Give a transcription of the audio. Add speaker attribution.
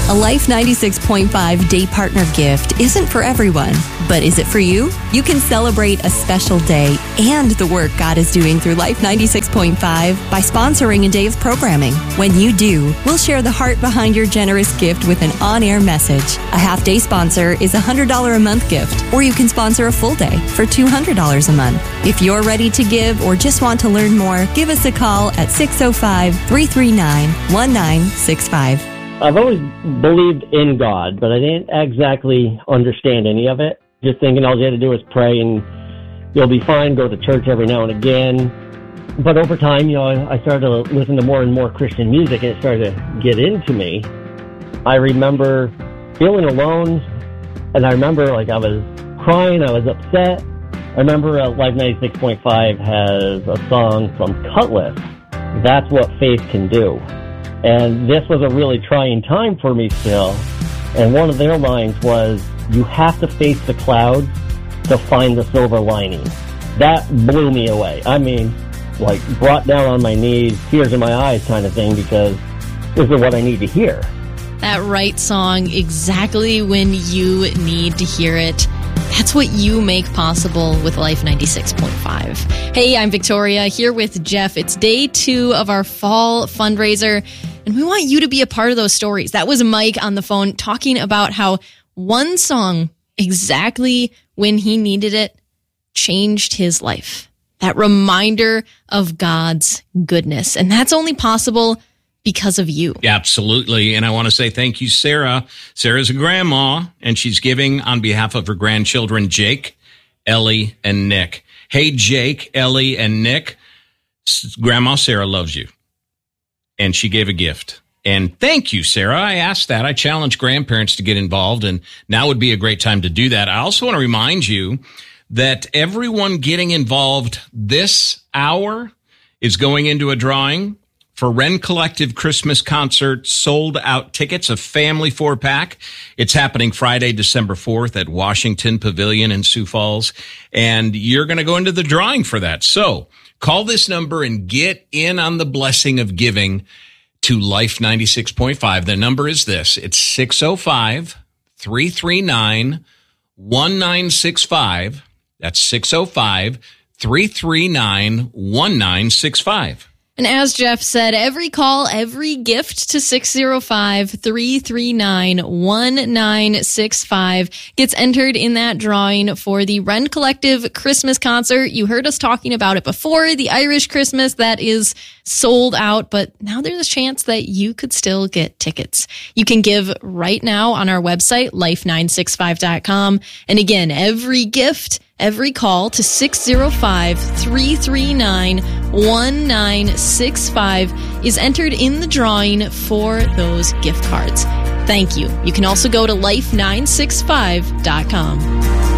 Speaker 1: A Life 96.5 Day Partner gift isn't for everyone, but is it for you? You can celebrate a special day and the work God is doing through Life 96.5 by sponsoring a day of programming. When you do, we'll share the heart behind your generous gift with an on-air message. A half-day sponsor is a $100 a month gift, or you can sponsor a full day for $200 a month. If you're ready to give or just want to learn more, give us a call at 605-339-1965.
Speaker 2: I've always believed in God, but I didn't exactly understand any of it. Just thinking all you had to do is pray and you'll be fine, go to church every now and again. But over time, I started to listen to more and more Christian music, and it started to get into me. I remember feeling alone, and I remember I was crying, I was upset. I remember Life 96.5 has a song from Cutlass, That's What Faith Can Do. And this was a really trying time for me still. And one of their lines was, you have to face the clouds to find the silver lining. That blew me away. I mean, brought down on my knees, tears in my eyes kind of thing, because this is what I need to hear.
Speaker 3: That right song exactly when you need to hear it. That's what you make possible with Life 96.5. Hey, I'm Victoria here with Jeff. It's day 2 of our fall fundraiser, and we want you to be a part of those stories. That was Mike on the phone talking about how one song, exactly when he needed it, changed his life. That reminder of God's goodness. And that's only possible because of you.
Speaker 4: Absolutely. And I want to say thank you, Sarah. Sarah's a grandma, and she's giving on behalf of her grandchildren, Jake, Ellie, and Nick. Hey, Jake, Ellie, and Nick, Grandma Sarah loves you. And she gave a gift. And thank you, Sarah. I asked that. I challenged grandparents to get involved, and now would be a great time to do that. I also want to remind you that everyone getting involved this hour is going into a drawing for Rend Collective Christmas Concert sold out tickets, a family 4-pack. It's happening Friday, December 4th at Washington Pavilion in Sioux Falls. And you're going to go into the drawing for that. So call this number and get in on the blessing of giving to Life 96.5. The number is this. It's 605-339-1965. That's 605-339-1965.
Speaker 3: And as Jeff said, every call, every gift to 605-339-1965 gets entered in that drawing for the Rend Collective Christmas Concert. You heard us talking about it before, the Irish Christmas that is sold out, but now there's a chance that you could still get tickets. You can give right now on our website, life965.com. And again, every gift, every call to 605-339-1965 is entered in the drawing for those gift cards. Thank you. You can also go to life965.com.